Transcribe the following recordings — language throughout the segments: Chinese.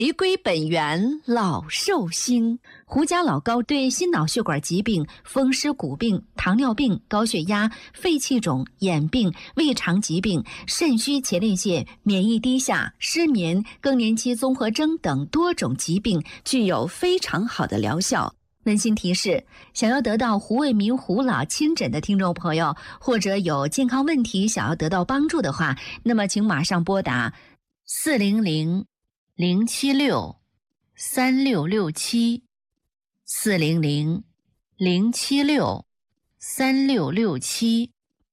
离归本源老寿星。胡家老高对心脑血管疾病、风湿骨病、糖尿病、高血压、肺气肿、眼病、胃肠疾病、肾虚前列腺、免疫低下、失眠、更年期综合征等多种疾病具有非常好的疗效。温馨提示：想要得到胡卫民胡老亲诊的听众朋友，或者有健康问题想要得到帮助的话，那么请马上拨打400-076-3667 400-076-3667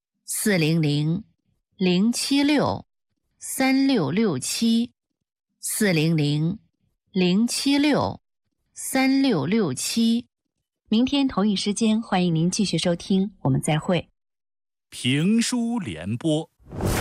400-076-3667 400-076-3667。明天同一时间，欢迎您继续收听，我们再会。 评书联播。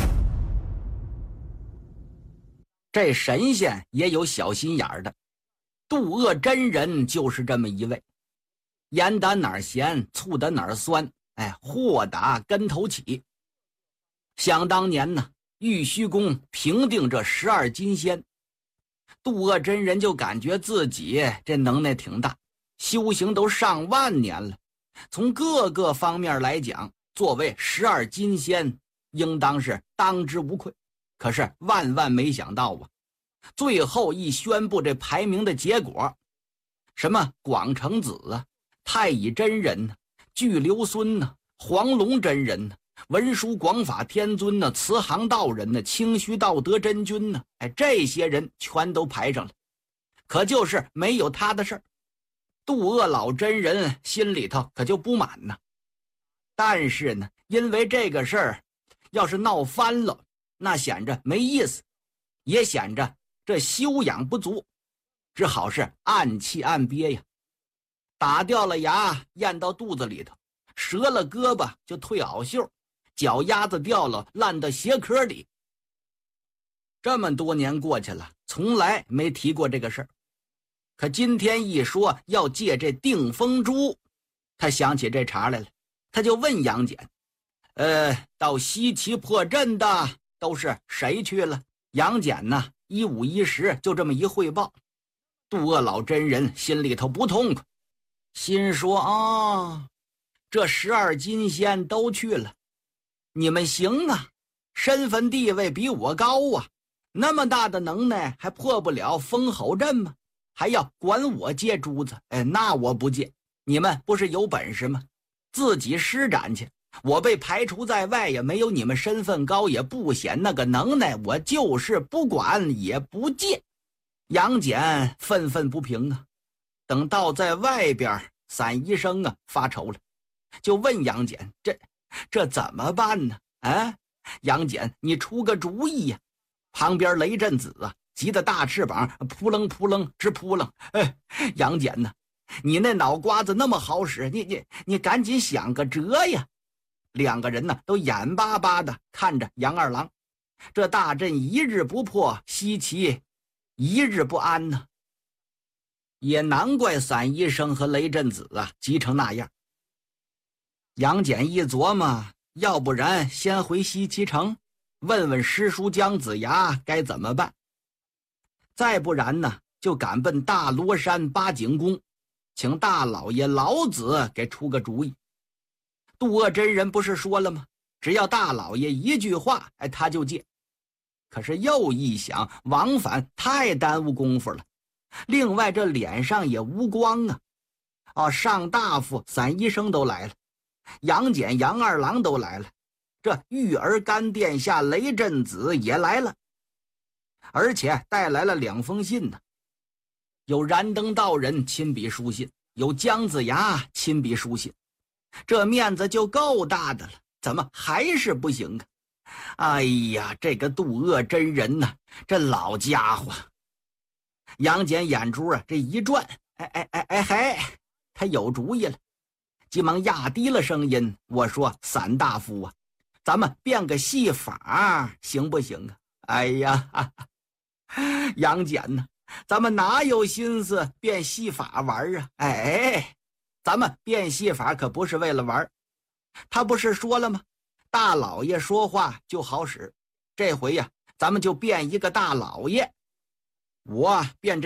这神仙也有小心眼儿的，渡厄真人就是这么一位。盐打哪儿咸，醋打哪儿酸，祸打跟头起。想当年呢，玉虚宫平定这12金仙，渡厄真人就感觉自己这能耐挺大，修行都上万年了，从各个方面来讲，作为12金仙应当是当之无愧。可是万万没想到啊，最后一宣布这排名的结果，什么广成子啊、太乙真人巨留孙黄龙真人文殊广法天尊慈航道人清虚道德真君这些人全都排上了，可就是没有他的事儿。渡厄老真人心里头可就不满呢。但是呢，因为这个事儿要是闹翻了，那显着没意思，也显着这修养不足，只好是暗气暗憋呀。打掉了牙咽到肚子里头，折了胳膊就退袄袖，脚丫子掉了烂到鞋壳里。这么多年过去了，从来没提过这个事儿。可今天一说要借这定风珠，他想起这茬来了，他就问杨戬，到西岐破阵的都是谁去了？杨戬呢，一五一十就这么一汇报。渡厄老真人心里头不痛快，心说这12金仙都去了，你们行啊，身份地位比我高啊，那么大的能耐还破不了封侯阵吗？还要管我借珠子？那我不借，你们不是有本事吗？自己施展去。我被排除在外，也没有你们身份高，也不显那个能耐，我就是不管也不借。杨戬愤愤不平啊。等到在外边，散医生发愁了，就问杨戬，这怎么办呢？杨戬你出个主意呀。旁边雷震子急得大翅膀扑棱扑棱直扑棱。杨戬呢，你那脑瓜子那么好使，你赶紧想个辙呀。两个人呢都眼巴巴的看着杨二郎，这大阵一日不破，西岐一日不安呢。也难怪散医生和雷震子急成那样。杨戬一琢磨，要不然先回西岐城问问师叔姜子牙该怎么办，再不然呢就赶奔大罗山八景宫，请大老爷老子给出个主意。渡厄真人不是说了吗？只要大老爷一句话，他就借。可是又一想，往返太耽误功夫了，另外这脸上也无光上大夫散医生都来了，杨戬杨二郎都来了，这玉儿干殿下雷震子也来了，而且带来了2封信呢，有燃灯道人亲笔书信，有姜子牙亲笔书信，这面子就够大的了，怎么还是不行啊？哎呀，这个渡厄真人呢，这老家伙。杨戬眼珠这一转，他有主意了，急忙压低了声音，我说散大夫咱们变个戏法行不行啊？哎呀，杨戬呢，咱们哪有心思变戏法玩啊？咱们变戏法可不是为了玩，他不是说了吗？大老爷说话就好使，这回咱们就变一个大老爷。 我便